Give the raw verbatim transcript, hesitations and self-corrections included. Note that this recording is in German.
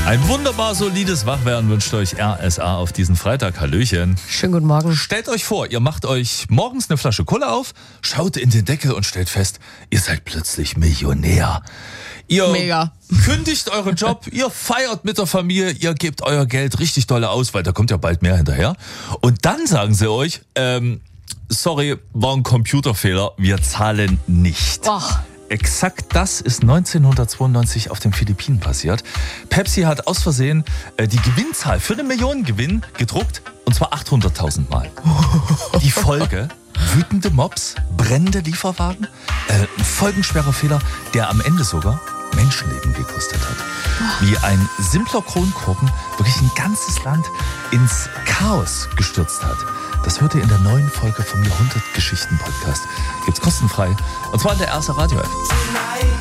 Ein wunderbar solides Wachwerden wünscht euch R S A auf diesen Freitag. Hallöchen. Schönen guten Morgen. Stellt euch vor, ihr macht euch morgens eine Flasche Cola auf, schaut in den Deckel und stellt fest, ihr seid plötzlich Millionär. Ihr Mega. kündigt euren Job, ihr feiert mit der Familie, ihr gebt euer Geld richtig dolle aus, weil da kommt ja bald mehr hinterher. Und dann sagen sie euch, ähm, sorry, war ein Computerfehler, wir zahlen nicht. Och. Exakt das ist neunzehnhundertzweiundneunzig auf den Philippinen passiert. Pepsi hat aus Versehen äh, die Gewinnzahl für den Millionengewinn gedruckt, und zwar achthunderttausend Mal. Die Folge: wütende Mobs, brennende Lieferwagen, äh, ein folgenschwerer Fehler, der am Ende sogar Menschenleben gekostet hat. Wie ein simpler Kronkorken wirklich ein ganzes Land ins Chaos gestürzt hat. Das hört ihr in der neuen Folge vom Jahrhundert-Geschichten-Podcast. Gibt's kostenfrei. Und zwar in der ersten Radio-App.